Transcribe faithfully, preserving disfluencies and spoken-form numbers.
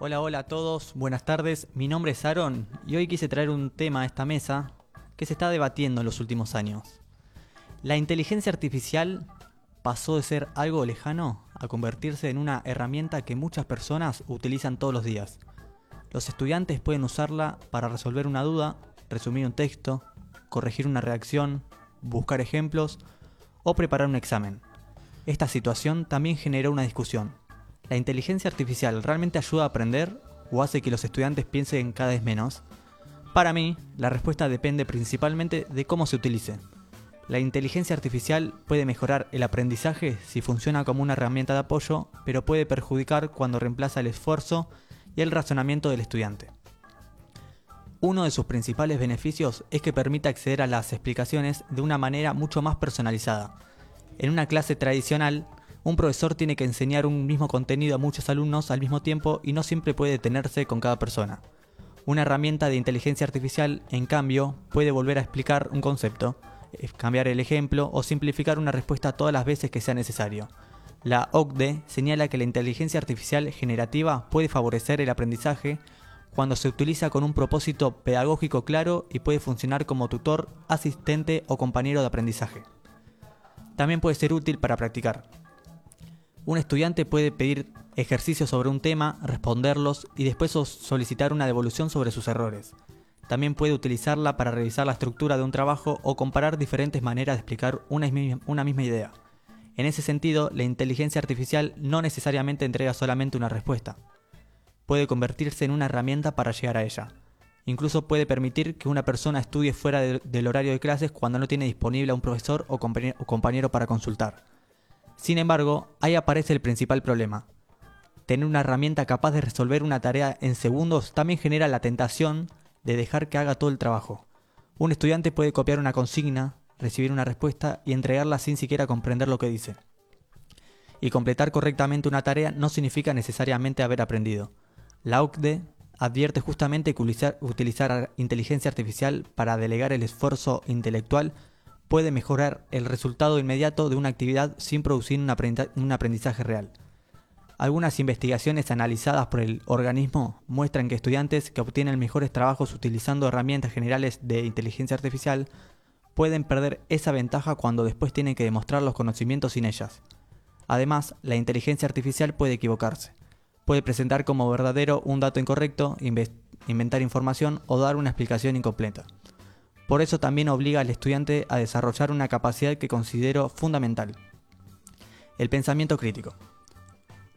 Hola, hola a todos, buenas tardes, mi nombre es Aaron y hoy quise traer un tema a esta mesa que se está debatiendo en los últimos años. La inteligencia artificial pasó de ser algo lejano a convertirse en una herramienta que muchas personas utilizan todos los días. Los estudiantes pueden usarla para resolver una duda, resumir un texto, corregir una redacción, buscar ejemplos o preparar un examen. Esta situación también generó una discusión. ¿La inteligencia artificial realmente ayuda a aprender o hace que los estudiantes piensen cada vez menos? Para mí, la respuesta depende principalmente de cómo se utilice. La inteligencia artificial puede mejorar el aprendizaje si funciona como una herramienta de apoyo, pero puede perjudicar cuando reemplaza el esfuerzo y el razonamiento del estudiante. Uno de sus principales beneficios es que permite acceder a las explicaciones de una manera mucho más personalizada. En una clase tradicional, un profesor tiene que enseñar un mismo contenido a muchos alumnos al mismo tiempo y no siempre puede detenerse con cada persona. Una herramienta de inteligencia artificial, en cambio, puede volver a explicar un concepto, cambiar el ejemplo o simplificar una respuesta todas las veces que sea necesario. La O C D E señala que la inteligencia artificial generativa puede favorecer el aprendizaje cuando se utiliza con un propósito pedagógico claro y puede funcionar como tutor, asistente o compañero de aprendizaje. También puede ser útil para practicar. Un estudiante puede pedir ejercicios sobre un tema, responderlos y después solicitar una devolución sobre sus errores. También puede utilizarla para revisar la estructura de un trabajo o comparar diferentes maneras de explicar una, una misma idea. En ese sentido, la inteligencia artificial no necesariamente entrega solamente una respuesta. Puede convertirse en una herramienta para llegar a ella. Incluso puede permitir que una persona estudie fuera de, del horario de clases cuando no tiene disponible a un profesor o compañero, o compañero para consultar. Sin embargo, ahí aparece el principal problema. Tener una herramienta capaz de resolver una tarea en segundos también genera la tentación de dejar que haga todo el trabajo. Un estudiante puede copiar una consigna, recibir una respuesta y entregarla sin siquiera comprender lo que dice. Y completar correctamente una tarea no significa necesariamente haber aprendido. La O C D E advierte justamente que utilizar, utilizar inteligencia artificial para delegar el esfuerzo intelectual puede mejorar el resultado inmediato de una actividad sin producir un aprendizaje real. Algunas investigaciones analizadas por el organismo muestran que estudiantes que obtienen mejores trabajos utilizando herramientas generales de inteligencia artificial pueden perder esa ventaja cuando después tienen que demostrar los conocimientos sin ellas. Además, la inteligencia artificial puede equivocarse. Puede presentar como verdadero un dato incorrecto, inventar información o dar una explicación incompleta. Por eso también obliga al estudiante a desarrollar una capacidad que considero fundamental: el pensamiento crítico.